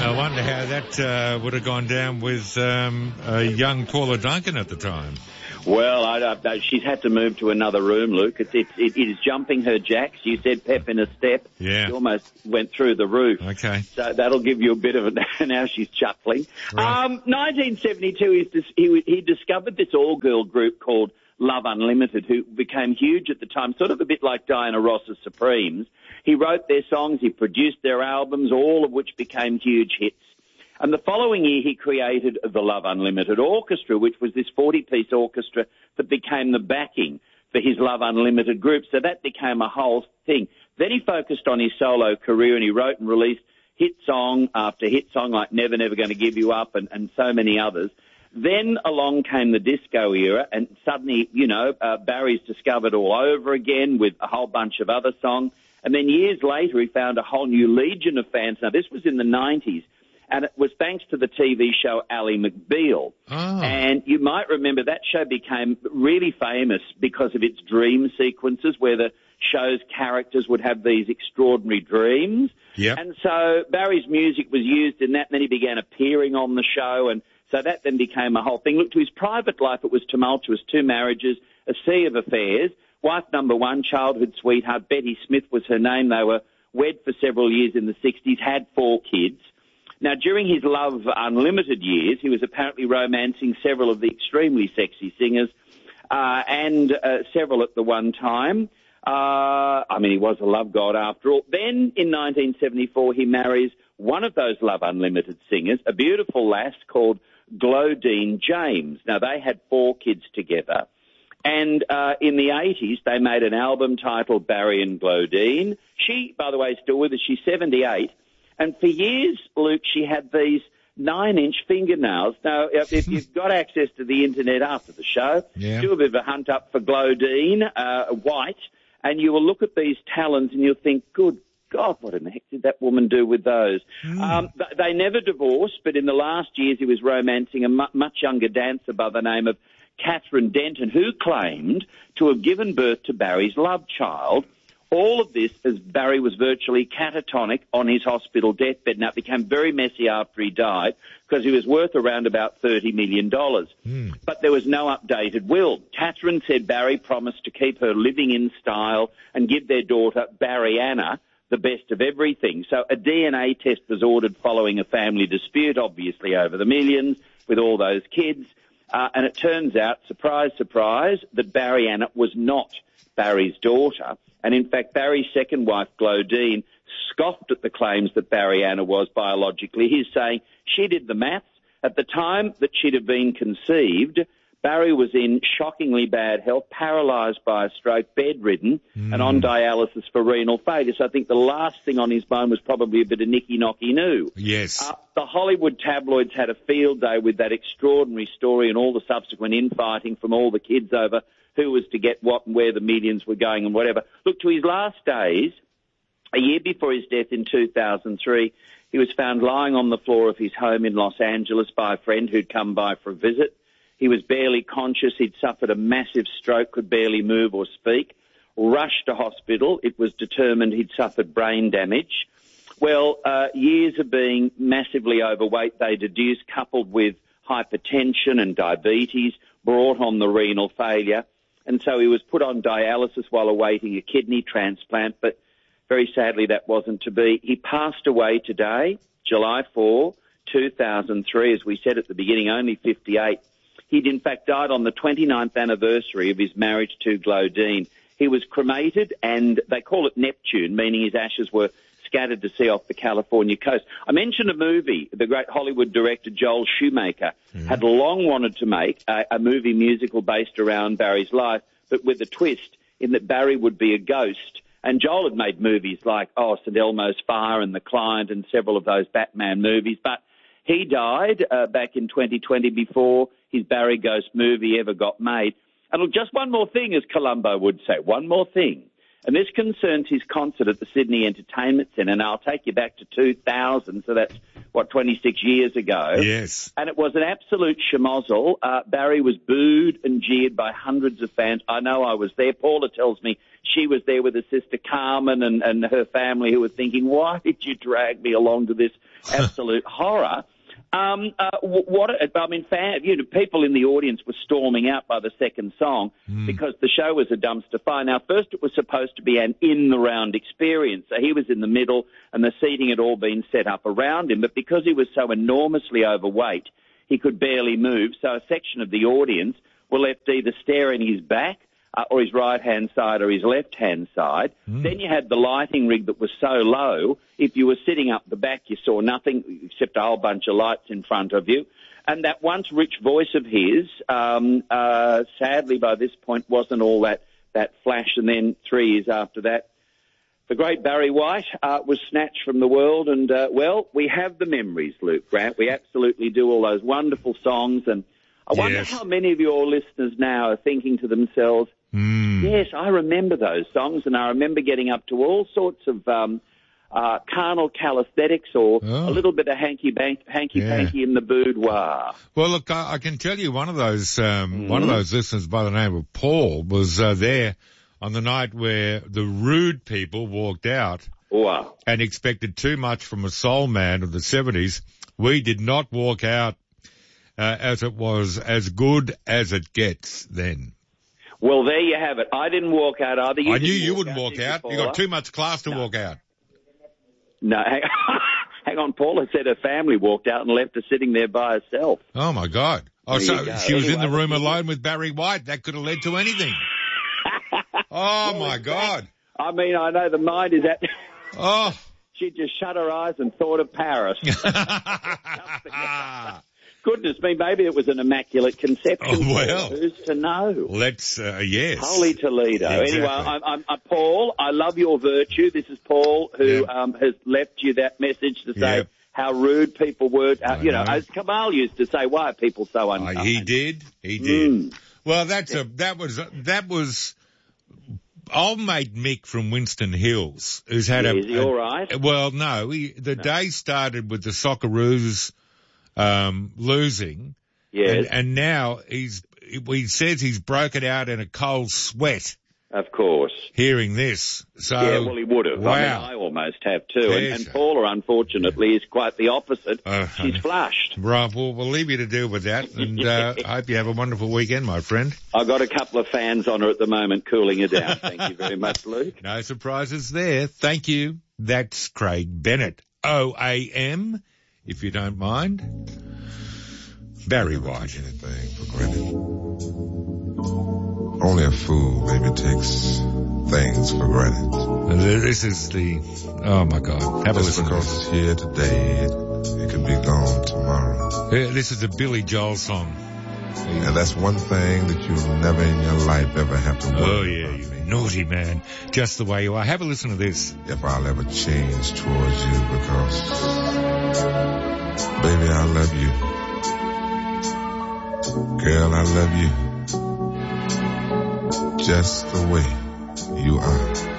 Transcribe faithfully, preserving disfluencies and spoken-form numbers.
I wonder how that uh, would have gone down with um, a young Paula Duncan at the time. Well, I don't know. She's had to move to another room, Luke. It, it, it is jumping her jacks. You said pep in a step. Yeah. She almost went through the roof. Okay. So that'll give you a bit of a... Now she's chuckling. Right. Um, nineteen seventy-two, he's, he, he discovered this all-girl group called Love Unlimited, who became huge at the time, sort of a bit like Diana Ross's Supremes. He wrote their songs, he produced their albums, all of which became huge hits. And the following year, he created the Love Unlimited Orchestra, which was this forty-piece orchestra that became the backing for his Love Unlimited group. So that became a whole thing. Then he focused on his solo career, and he wrote and released hit song after hit song like Never, Never Gonna Give You Up and, and so many others. Then along came the disco era, and suddenly, you know, uh, Barry's discovered all over again with a whole bunch of other songs. And then years later, he found a whole new legion of fans. Now, this was in the nineties. And it was thanks to the T V show Ally McBeal. Oh. And you might remember that show became really famous because of its dream sequences where the show's characters would have these extraordinary dreams. Yep. And so Barry's music was used in that, and then he began appearing on the show, and so that then became a whole thing. Look, to his private life, it was tumultuous. Two marriages, a sea of affairs. Wife number one, childhood sweetheart, Betty Smith was her name. They were wed for several years in the sixties, had four kids. Now, during his Love Unlimited years, he was apparently romancing several of the extremely sexy singers, uh, and uh, several at the one time. Uh, I mean, he was a love god after all. Then, in nineteen seventy-four, he marries one of those Love Unlimited singers, a beautiful lass called Glodine James. Now, they had four kids together. And uh, in the eighties, they made an album titled Barry and Glodine. She, by the way, is still with us. She's seventy-eight. And for years, Luke, she had these nine-inch fingernails. Now, if you've got access to the internet after the show, yeah. do a bit of a hunt up for Glodine uh, White, and you will look at these talons and you'll think, good God, what in the heck did that woman do with those? Mm. Um, th- they never divorced, but in the last years he was romancing a mu- much younger dancer by the name of Catherine Denton, who claimed to have given birth to Barry's love child. All of this as Barry was virtually catatonic on his hospital deathbed. Now, it became very messy after he died because he was worth around about thirty million dollars. Mm. But there was no updated will. Catherine said Barry promised to keep her living in style and give their daughter, Barriana, the best of everything. So a D N A test was ordered following a family dispute, obviously over the millions, with all those kids. Uh, and it turns out, surprise, surprise, that Barriana was not Barry's daughter. And in fact, Barry's second wife, Glodine, scoffed at the claims that Barriana was biologically his, saying she did the maths. At the time that she'd have been conceived, Barry was in shockingly bad health, paralysed by a stroke, bedridden, mm. and on dialysis for renal failure. So I think the last thing on his mind was probably a bit of nicky-nocky-noo. Yes. Uh, the Hollywood tabloids had a field day with that extraordinary story and all the subsequent infighting from all the kids over who was to get what and where the millions were going and whatever. Look, to his last days, a year before his death in two thousand three, he was found lying on the floor of his home in Los Angeles by a friend who'd come by for a visit. He was barely conscious. He'd suffered a massive stroke, could barely move or speak. Rushed to hospital. It was determined he'd suffered brain damage. Well, uh, years of being massively overweight, they deduced, coupled with hypertension and diabetes, brought on the renal failure. And so he was put on dialysis while awaiting a kidney transplant, but very sadly that wasn't to be. He passed away today, July fourth, two thousand three, as we said at the beginning, only fifty-eight. He'd in fact died on the twenty-ninth anniversary of his marriage to Glodine. He was cremated, and they call it Neptune, meaning his ashes were scattered to sea off the California coast. I mentioned a movie the great Hollywood director Joel Schumacher mm-hmm. had long wanted to make, a, a movie musical based around Barry's life, but with a twist in that Barry would be a ghost. And Joel had made movies like, oh, Saint Elmo's Fire and The Client and several of those Batman movies, but he died uh, back in twenty twenty before his Barry Ghost movie ever got made. And look, just one more thing, as Columbo would say, one more thing. And this concerns his concert at the Sydney Entertainment Centre. Now, I'll take you back to two thousand, so that's, what, twenty-six years ago. Yes. And it was an absolute schmozzle. Uh, Barry was booed and jeered by hundreds of fans. I know I was there. Paula tells me she was there with her sister Carmen and, and her family, who were thinking, why did you drag me along to this absolute horror? Um, uh, what, I mean, fan, you know, people in the audience were storming out by the second song mm. because the show was a dumpster fire. Now, first it was supposed to be an in-the-round experience. So he was in the middle and the seating had all been set up around him. But because he was so enormously overweight, he could barely move. So a section of the audience were left either staring his back Uh, or his right-hand side or his left-hand side. Mm. Then you had the lighting rig that was so low, if you were sitting up the back, you saw nothing except a whole bunch of lights in front of you. And that once rich voice of his, um, uh, sadly by this point wasn't all that, that flash. And then three years after that, the great Barry White uh, was snatched from the world. And, uh, well, we have the memories, Luke Grant. We absolutely do, all those wonderful songs. And I wonder yes. how many of your listeners now are thinking to themselves, Mm. yes, I remember those songs, and I remember getting up to all sorts of um, uh, carnal calisthenics or oh. a little bit of hanky-panky hanky yeah. in the boudoir. Well, look, I, I can tell you one of those um, mm. one of those listeners by the name of Paul was uh, there on the night where the Rude people walked out wow. and expected too much from a soul man of the seventies. We did not walk out uh, as it was as good as it gets then. Well, there you have it. I didn't walk out either. You I knew you wouldn't walk out. You got too much class to no. walk out. No, hang, hang on. Paula said her family walked out and left her sitting there by herself. Oh, my God. Oh, there so she was anyway, in the room alone with Barry White. That could have led to anything. Oh, my God. I mean, I know the mind is at... Oh. She just shut her eyes and thought of Paris. Goodness me, maybe it was an immaculate conception. Oh, well. Who's to know? Let's, uh, yes. Holy Toledo. Exactly. Anyway, I'm, I'm, I'm Paul. I love your virtue. This is Paul who yep. um, has left you that message to say yep. how rude people were. Uh, you know, know, as Kamal used to say, why are people so unkind? Uh, he did. He did. Mm. Well, that's a, that was, that was, old mate Mick from Winston Hills, who's had yeah, a... Is he a, all right? Well, no. He, the no. day started with the Socceroos um, losing. Yes. And, and now he's, he says he's broken out in a cold sweat. Of course. Hearing this. So, yeah, well, he would have. Wow. I mean, I almost have too. Yes. And, and Paula, unfortunately, is quite the opposite. Uh, She's flushed. Right, well, we'll leave you to deal with that. And uh, I hope you have a wonderful weekend, my friend. I've got a couple of fans on her at the moment cooling her down. Thank you very much, Luke. No surprises there. Thank you. That's Craig Bennett. O A M, if you don't mind. Barry White. Anything for granted. Only a fool maybe takes things for granted. This is the, oh my God. Have a listen. Just because it's here today, it, it could be gone tomorrow. Yeah, this is a Billy Joel song. And that's one thing that you'll never in your life ever have to worry Oh yeah, you naughty man. Just the way you are. Have a listen to this. If I'll ever change towards you, because, baby, I love you. Girl, I love you just the way you are.